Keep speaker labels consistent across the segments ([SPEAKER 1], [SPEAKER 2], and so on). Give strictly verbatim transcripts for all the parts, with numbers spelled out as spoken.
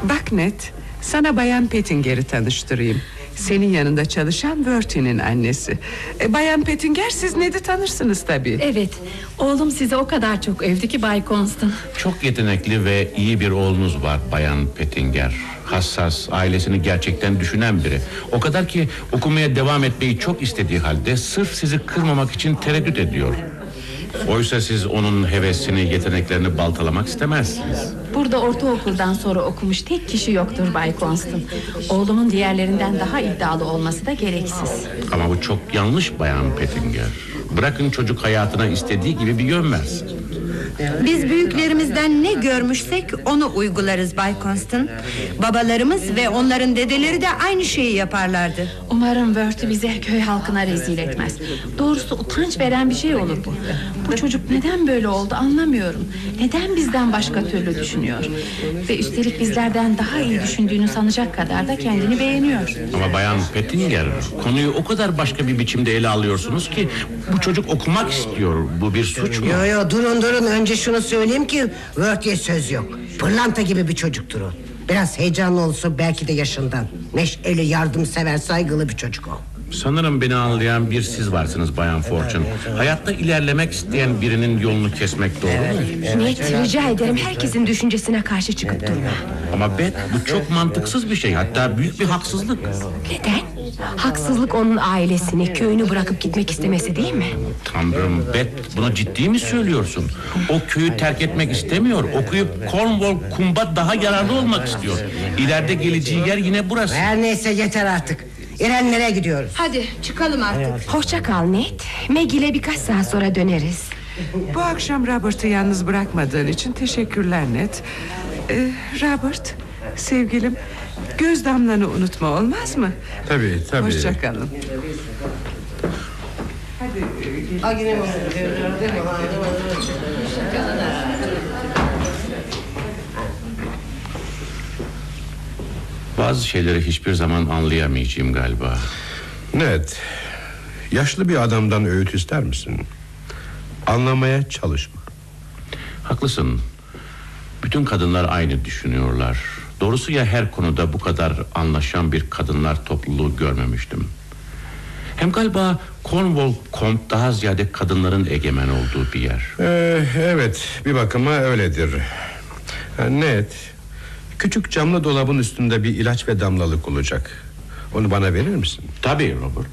[SPEAKER 1] Bak Ned, sana Bayan Pettinger'i tanıştırayım. Senin yanında çalışan Bertie'nin annesi. e, Bayan Pettinger, siz Ned'i tanırsınız tabii.
[SPEAKER 2] Evet, oğlum sizi o kadar çok övdü ki Bay Constant.
[SPEAKER 3] Çok yetenekli ve iyi bir oğlunuz var Bayan Pettinger. Hassas, ailesini gerçekten düşünen biri. O kadar ki okumaya devam etmeyi çok istediği halde sırf sizi kırmamak için tereddüt ediyor. Oysa siz onun hevesini, yeteneklerini baltalamak istemezsiniz.
[SPEAKER 2] Burada ortaokuldan sonra okumuş tek kişi yoktur Bay Constant. Oğlumun diğerlerinden daha iddialı olması da gereksiz.
[SPEAKER 3] Ama bu çok yanlış Bayan Pettinger. Bırakın çocuk hayatına istediği gibi bir yön versin.
[SPEAKER 4] Biz büyüklerimizden ne görmüşsek onu uygularız Bay Constant. Babalarımız ve onların dedeleri de aynı şeyi yaparlardı.
[SPEAKER 2] Umarım Bertie bize, köy halkına rezil etmez. Doğrusu utanç veren bir şey olur bu. Bu çocuk neden böyle oldu anlamıyorum. Neden bizden başka türlü düşünüyor? Ve üstelik bizlerden daha iyi düşündüğünü sanacak kadar da kendini beğeniyor.
[SPEAKER 3] Ama Bayan Pettinger, konuyu o kadar başka bir biçimde ele alıyorsunuz ki bu çocuk okumak istiyor. Bu bir suç mu?
[SPEAKER 5] Yo yo durun durun, önce şunu söyleyeyim ki Bertie'ye söz yok. Pırlanta gibi bir çocuktur o. Biraz heyecanlı olsa belki de yaşından. Neşeli, yardımsever, saygılı bir çocuk o.
[SPEAKER 3] Sanırım beni anlayan bir siz varsınız Bayan Fortune. Hayatta ilerlemek isteyen birinin yolunu kesmek doğru mu?
[SPEAKER 6] Ned, rica ederim herkesin düşüncesine karşı çıkıp durma.
[SPEAKER 3] Ama Beth, bu çok mantıksız bir şey. Hatta büyük bir haksızlık.
[SPEAKER 6] Neden? Haksızlık onun ailesini, köyünü bırakıp gitmek istemesi değil mi?
[SPEAKER 3] Tanrım Beth, bunu ciddi mi söylüyorsun? O köyü terk etmek istemiyor. Okuyup Cornwall Kumb'a daha yararlı olmak istiyor. İleride geleceği yer yine burası.
[SPEAKER 5] Her neyse yeter artık. İren, nereye gidiyoruz?
[SPEAKER 4] Hadi çıkalım artık.
[SPEAKER 6] Hoşça kal Ned. Maggie ile birkaç saat sonra döneriz.
[SPEAKER 1] Bu akşam Robert'ı yalnız bırakmadığın için teşekkürler Ned. ee, Robert, sevgilim, göz damlanı unutma, olmaz mı?
[SPEAKER 7] Tabii tabii.
[SPEAKER 1] Hoşça kalın.
[SPEAKER 3] Bazı şeyleri hiçbir zaman anlayamayacağım galiba.
[SPEAKER 7] Ned, yaşlı bir adamdan öğüt ister misin? Anlamaya çalışma.
[SPEAKER 3] Haklısın. Bütün kadınlar aynı düşünüyorlar. Doğrusu ya her konuda bu kadar anlaşan bir kadınlar topluluğu görmemiştim. Hem galiba Cornwall Combe daha ziyade kadınların egemen olduğu bir yer.
[SPEAKER 7] Ee, evet, bir bakıma öyledir. Ned, küçük camlı dolabın üstünde bir ilaç ve damlalık olacak. Onu bana verir misin?
[SPEAKER 3] Tabii Robert.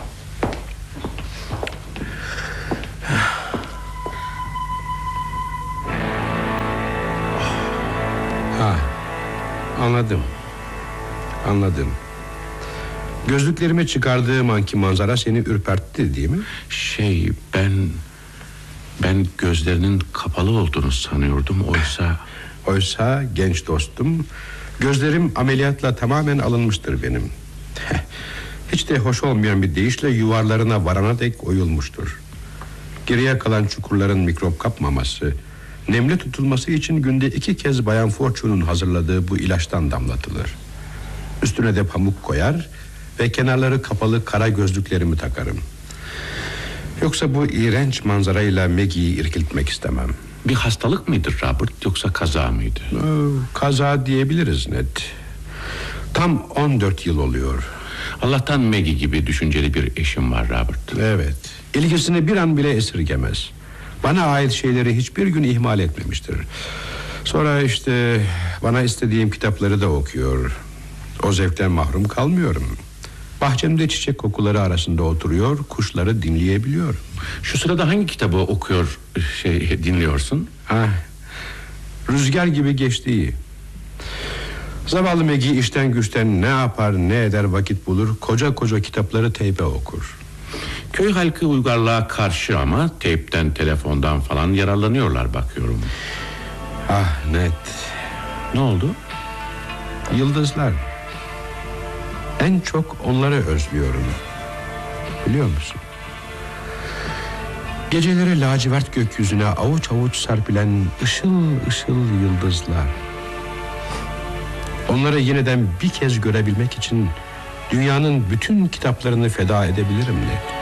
[SPEAKER 7] Ha, anladım. Anladım. Gözlüklerimi çıkardığım anki manzara seni ürpertti değil mi?
[SPEAKER 3] Şey, ben... Ben gözlerinin kapalı olduğunu sanıyordum, oysa...
[SPEAKER 7] Oysa genç dostum, gözlerim ameliyatla tamamen alınmıştır benim. Hiç de hoş olmayan bir deyişle yuvarlarına varana dek oyulmuştur. Geriye kalan çukurların mikrop kapmaması, nemli tutulması için günde iki kez Bayan Fortune'un hazırladığı bu ilaçtan damlatılır. Üstüne de pamuk koyar ve kenarları kapalı kara gözlüklerimi takarım. Yoksa bu iğrenç manzarayla Maggie'yi irkiltmek istemem.
[SPEAKER 3] Bir hastalık mıydı Robert, yoksa kaza mıydı?
[SPEAKER 7] Ee, kaza diyebiliriz Ned. Tam on dört yıl oluyor.
[SPEAKER 3] Allah'tan Maggie gibi düşünceli bir eşim var Robert.
[SPEAKER 7] Evet, ilgisini bir an bile esirgemez. Bana ait şeyleri hiçbir gün ihmal etmemiştir. Sonra işte bana istediğim kitapları da okuyor. O zevkten mahrum kalmıyorum. Bahçemde çiçek kokuları arasında oturuyor, kuşları dinleyebiliyor.
[SPEAKER 3] Şu sırada hangi kitabı okuyor, şey dinliyorsun?
[SPEAKER 7] Ha, rüzgar gibi geçtiği. Zavallı Maggie işten güçten ne yapar ne eder vakit bulur, koca koca kitapları teype okur.
[SPEAKER 3] Köy halkı uygarlığa karşı ama teypten, telefondan falan yararlanıyorlar bakıyorum.
[SPEAKER 7] Ah Ned.
[SPEAKER 3] Ne oldu?
[SPEAKER 7] Yıldızlar. En çok onları özlüyorum. Biliyor musun? Geceleri lacivert gökyüzüne avuç avuç serpilen ışıl ışıl yıldızlar. Onları yeniden bir kez görebilmek için dünyanın bütün kitaplarını feda edebilirim Ned.